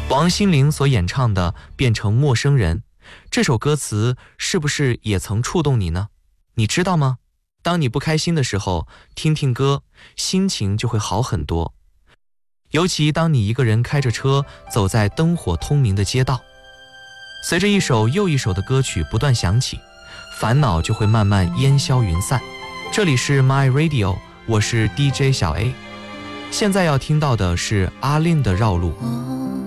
王心凌所演唱的《变成陌生人》，这首歌词是不是也曾触动你呢？你知道吗？当你不开心的时候，听听歌，心情就会好很多。尤其当你一个人开着车，走在灯火通明的街道，随着一首又一首的歌曲不断响起，烦恼就会慢慢烟消云散。这里是 My Radio， 我是 DJ 小 A。现在要听到的是阿令的《绕路》。